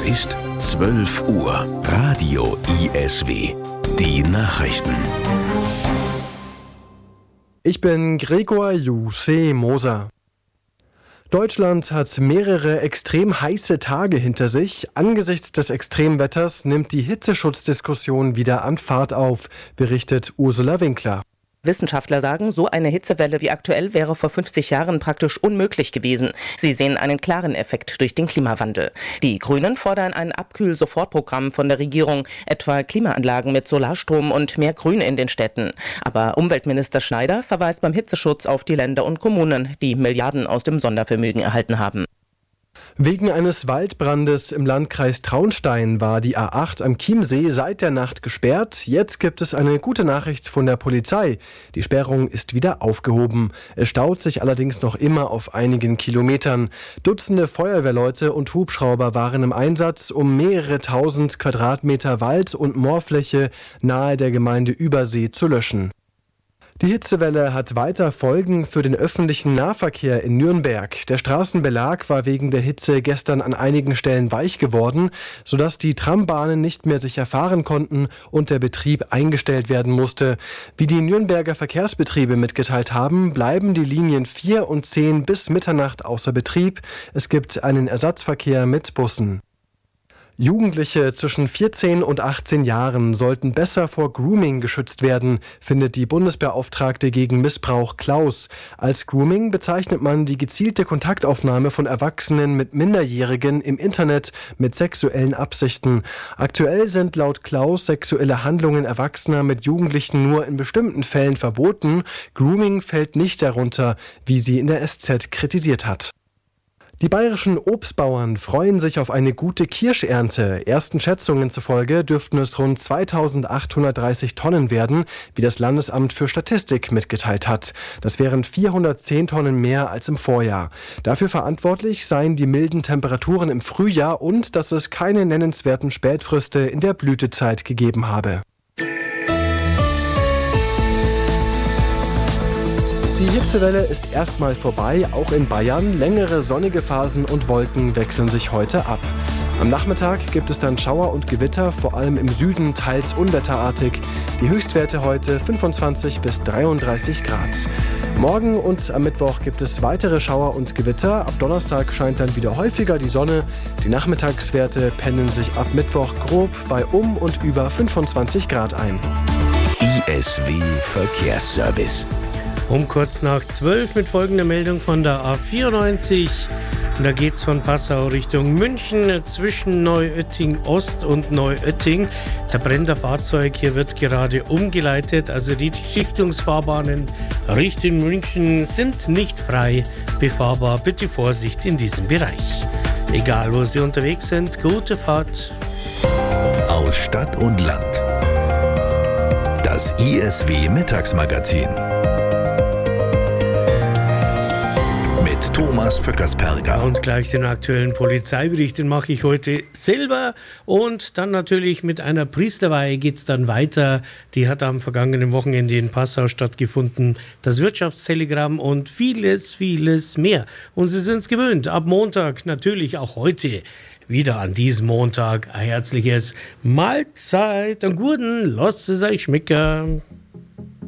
ist 12 Uhr. Radio ISW. Die Nachrichten. Ich bin Gregor Juse Moser. Deutschland hat mehrere extrem heiße Tage hinter sich. Angesichts des Extremwetters nimmt die Hitzeschutzdiskussion wieder an Fahrt auf, berichtet Ursula Winkler. Wissenschaftler sagen, so eine Hitzewelle wie aktuell wäre vor 50 Jahren praktisch unmöglich gewesen. Sie sehen einen klaren Effekt durch den Klimawandel. Die Grünen fordern ein Abkühl-Sofortprogramm von der Regierung, etwa Klimaanlagen mit Solarstrom und mehr Grün in den Städten. Aber Umweltminister Schneider verweist beim Hitzeschutz auf die Länder und Kommunen, die Milliarden aus dem Sondervermögen erhalten haben. Wegen eines Waldbrandes im Landkreis Traunstein war die A8 am Chiemsee seit der Nacht gesperrt. Jetzt gibt es eine gute Nachricht von der Polizei. Die Sperrung ist wieder aufgehoben. Es staut sich allerdings noch immer auf einigen Kilometern. Dutzende Feuerwehrleute und Hubschrauber waren im Einsatz, um mehrere tausend Quadratmeter Wald- und Moorfläche nahe der Gemeinde Übersee zu löschen. Die Hitzewelle hat weiter Folgen für den öffentlichen Nahverkehr in Nürnberg. Der Straßenbelag war wegen der Hitze gestern an einigen Stellen weich geworden, sodass die Trambahnen nicht mehr sicher fahren konnten und der Betrieb eingestellt werden musste. Wie die Nürnberger Verkehrsbetriebe mitgeteilt haben, bleiben die Linien 4 und 10 bis Mitternacht außer Betrieb. Es gibt einen Ersatzverkehr mit Bussen. Jugendliche zwischen 14 und 18 Jahren sollten besser vor Grooming geschützt werden, findet die Bundesbeauftragte gegen Missbrauch Klaus. Als Grooming bezeichnet man die gezielte Kontaktaufnahme von Erwachsenen mit Minderjährigen im Internet mit sexuellen Absichten. Aktuell sind laut Klaus sexuelle Handlungen Erwachsener mit Jugendlichen nur in bestimmten Fällen verboten. Grooming fällt nicht darunter, wie sie in der SZ kritisiert hat. Die bayerischen Obstbauern freuen sich auf eine gute Kirschernte. Ersten Schätzungen zufolge dürften es rund 2830 Tonnen werden, wie das Landesamt für Statistik mitgeteilt hat. Das wären 410 Tonnen mehr als im Vorjahr. Dafür verantwortlich seien die milden Temperaturen im Frühjahr und dass es keine nennenswerten Spätfröste in der Blütezeit gegeben habe. Die Hitzewelle ist erstmal vorbei, auch in Bayern. Längere sonnige Phasen und Wolken wechseln sich heute ab. Am Nachmittag gibt es dann Schauer und Gewitter, vor allem im Süden teils unwetterartig. Die Höchstwerte heute 25 bis 33 Grad. Morgen und am Mittwoch gibt es weitere Schauer und Gewitter. Ab Donnerstag scheint dann wieder häufiger die Sonne. Die Nachmittagswerte pendeln sich ab Mittwoch grob bei um und über 25 Grad ein. ISW Verkehrsservice. Um kurz nach 12 mit folgender Meldung von der A94. Da geht es von Passau Richtung München zwischen Neuötting Ost und Neuötting. Da brennt ein Fahrzeug, hier wird gerade umgeleitet. Also die Richtungsfahrbahnen Richtung München sind nicht frei befahrbar. Bitte Vorsicht in diesem Bereich. Egal wo Sie unterwegs sind, gute Fahrt. Aus Stadt und Land. Das ISW Mittagsmagazin. Thomas Föckersperger. Und gleich den aktuellen Polizeibericht, den mache ich heute selber. Und dann natürlich mit einer Priesterweihe geht es dann weiter. Die hat am vergangenen Wochenende in Passau stattgefunden. Das Wirtschaftstelegramm und vieles, vieles mehr. Und Sie sind es gewöhnt. Ab Montag, natürlich auch heute, wieder an diesem Montag, ein herzliches Mahlzeit. Einen guten, lasst es euch schmecken.